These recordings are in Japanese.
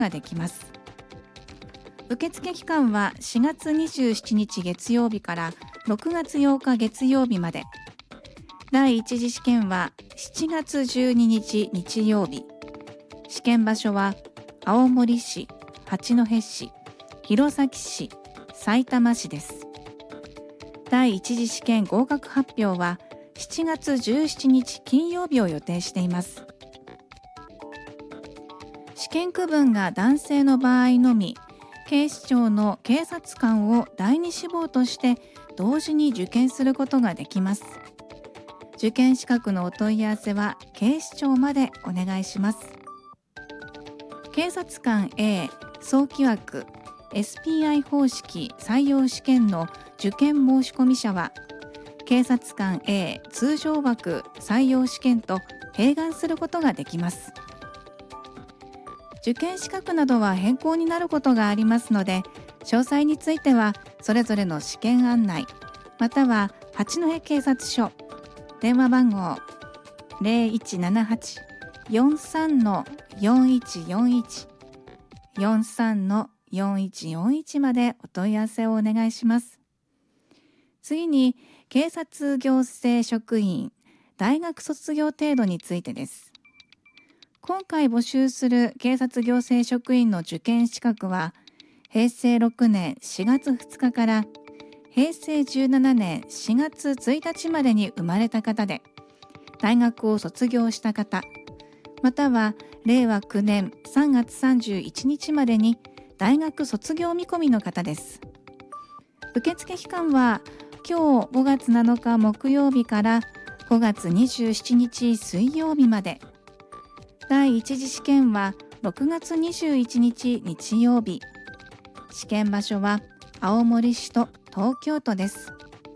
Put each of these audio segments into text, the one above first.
ができます。受付期間は4月27日月曜日から6月8日月曜日まで。第一次試験は7月12日日曜日。試験場所は青森市、八戸市、弘前市、さいたま市です。第一次試験合格発表は7月17日金曜日を予定しています。試験区分が男性の場合のみ、警視庁の警察官を第二志望として同時に受験することができます。受験資格のお問い合わせは警視庁までお願いします。警察官 A 早期枠 SPI 方式採用試験の受験申込者は、警察官 A 通常枠採用試験と併願することができます。受験資格などは変更になることがありますので、詳細についてはそれぞれの試験案内、または八戸警察署、電話番号 0178-43-4141 43-4141 までお問い合わせをお願いします。次に、警察行政職員大学卒業程度についてです。今回募集する警察行政職員の受験資格は、平成6年4月2日から平成17年4月1日までに生まれた方で、大学を卒業した方、または令和9年3月31日までに大学卒業見込みの方です。受付期間は今日5月7日木曜日から5月27日水曜日まで。第一次試験は6月21日日曜日。試験場所は青森市と東京都です。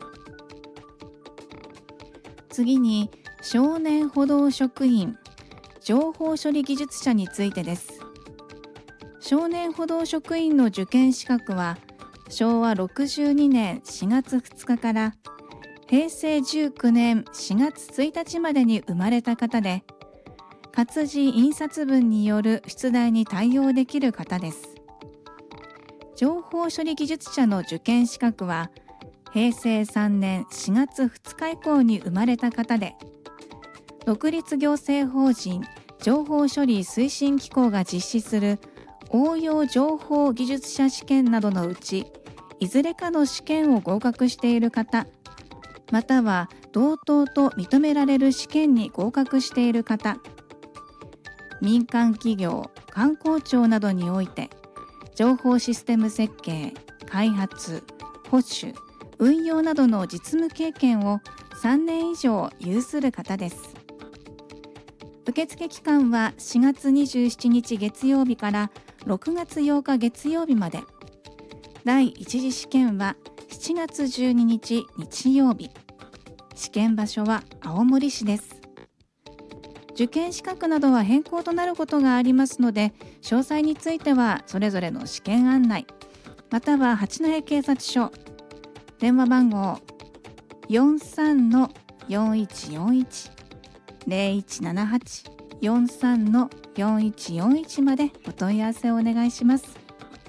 次に、少年補導職員情報処理技術者についてです。少年補導職員の受験資格は、昭和62年4月2日から平成19年4月1日までに生まれた方で、活字印刷分による出題に対応できる方です。情報処理技術者の受験資格は、平成3年4月2日以降に生まれた方で、独立行政法人情報処理推進機構が実施する応用情報技術者試験などのうち、いずれかの試験を合格している方、または同等と認められる試験に合格している方、民間企業、観光庁などにおいて、情報システム設計、開発、保守、運用などの実務経験を3年以上有する方です。受付期間は4月27日月曜日から6月8日月曜日まで。第一次試験は7月12日日曜日。試験場所は青森市です。受験資格などは変更となることがありますので、詳細についてはそれぞれの試験案内、または八戸警察署、電話番号 43-4141 0178-43-4141 までお問い合わせをお願いします。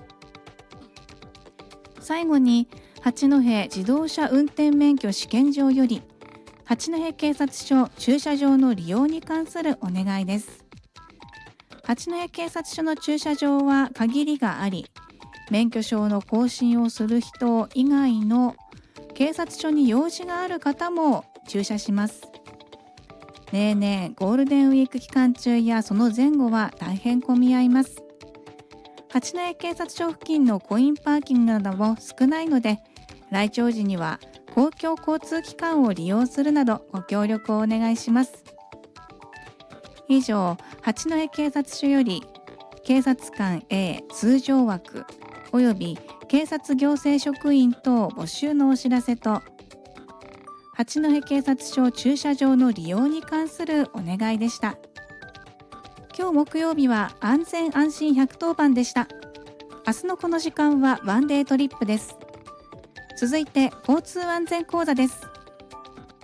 最後に、八戸自動車運転免許試験場より八戸警察署駐車場の利用に関するお願いです。八戸警察署の駐車場は限りがあり、免許証の更新をする人以外の警察署に用事がある方も駐車します。例年ゴールデンウィーク期間中やその前後は大変混み合います。八戸警察署付近のコインパーキングなども少ないので、来庁時には公共交通機関を利用するなどご協力をお願いします。以上、八戸警察署より警察官 A 通常枠および警察行政職員等募集のお知らせと、八戸警察署駐車場の利用に関するお願いでした。今日木曜日は安全安心110番でした。明日のこの時間はワンデートリップです。続いて交通安全講座です。